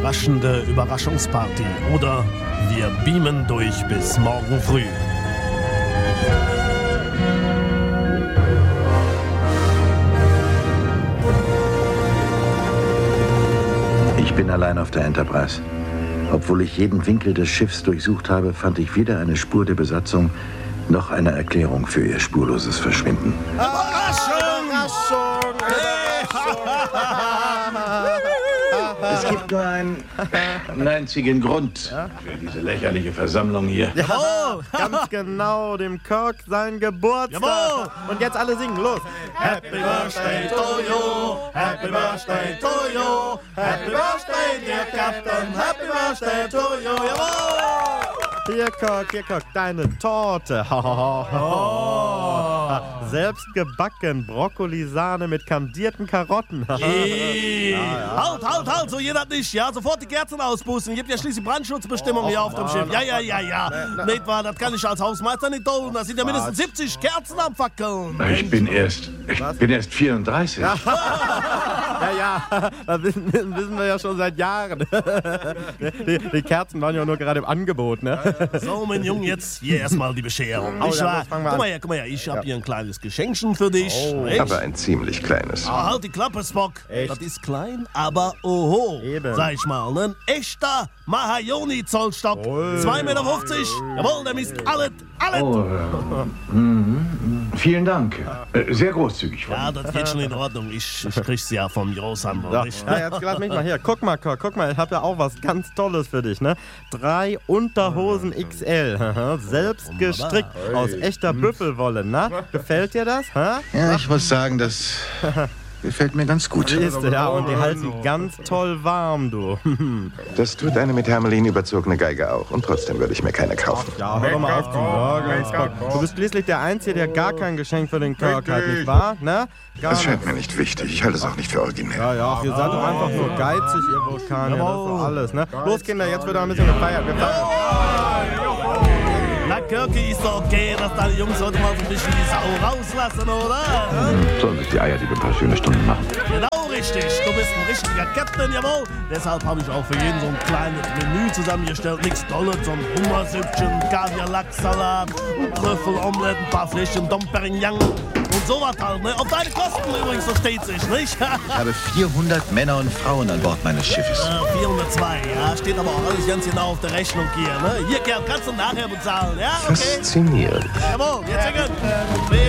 überraschende Überraschungsparty oder wir beamen durch bis morgen früh. Ich bin allein auf der Enterprise. Obwohl ich jeden Winkel des Schiffs durchsucht habe, fand ich weder eine Spur der Besatzung noch eine Erklärung für ihr spurloses Verschwinden. Es gibt nur einen einzigen Grund für diese lächerliche Versammlung hier. Jawohl, ganz genau, dem Kirk sein Geburtstag. Jawohl. Und jetzt alle singen, los. Happy Birthday to you, Happy Birthday to you, Happy Birthday dear Captain, Happy Birthday to you, jawohl! Hier, Kirk, deine Torte. Selbst gebacken, Brokkolisahne mit kandierten Karotten. Halt, so jeder nicht, ja? Sofort die Kerzen auspusten. Gibt ja schließlich Brandschutzbestimmungen hier auf dem Schiff. Ja. Nicht wahr, das kann ich als Hausmeister nicht tun. Da sind ja mindestens 70 Kerzen am Fackeln. Ich bin erst 34. Ja, das wissen wir ja schon seit Jahren. Die Kerzen waren ja nur gerade im Angebot, ne? So, mein Junge, jetzt hier erstmal die Bescherung. Nicht wahr? Guck mal her, ich hab hier ein kleines Geschenkchen für dich. Aber ein ziemlich kleines. Halt die Klappe, Spock. Echt? Das ist klein, aber oho. Eben. Sag ich mal, ne? Ein echter Mahagoni-Zollstock. 2,50 Meter. Jawohl, der misst alles. Vielen Dank. Sehr großzügig von Ja, das geht schon in Ordnung. Ich krieg's ja vom Großhandel, Ja, nicht? jetzt lass mich mal hier. Guck mal, ich hab ja auch was ganz Tolles für dich, ne? 3 Unterhosen XL. Selbst gestrickt aus echter Büffelwolle, na? Gefällt dir das, hä? Ja, ich muss sagen, das gefällt mir ganz gut. Siehst du, ja, und die halten ganz toll warm, du. Das tut eine mit Hermelin überzogene Geige auch. Und trotzdem würde ich mir keine kaufen. Ja, hör doch mal auf zu nörgeln, Spock. Du bist schließlich der Einzige, der gar kein Geschenk für den Kirk hat, nicht wahr? Ne? Gar Das scheint nicht. mir nicht wichtig. Ich halte es auch nicht für originell. Ja, ihr seid doch einfach nur geizig, ihr Vulkanier, das ist doch alles, ne? Los, Kinder, jetzt wird ein bisschen gefeiert. Na, Kirky, ist doch okay, dass deine Jungs heute mal so ein bisschen die Sau rauslassen, oder? Sollen sich die Eierdiebe ein paar schöne Stunden machen. Genau richtig. Du bist ein richtiger Captain, jawohl. Deshalb habe ich auch für jeden so ein kleines Menü zusammengestellt. Nichts Tolles, so ein Hummersüppchen, Kaviar-Lachssalat, ein Trüffelomelette, ein paar Fläschchen Dom Perignon und sowas halt, ne? Auf deine Kosten übrigens, so steht sich, nicht? Ich habe 400 Männer und Frauen an Bord meines Schiffes. 402, ja. Steht aber auch alles ganz genau auf der Rechnung hier, ne? Hier, Kerl, kannst du nachher bezahlen, ja? Okay. Faszinierend. Jawohl, jetzt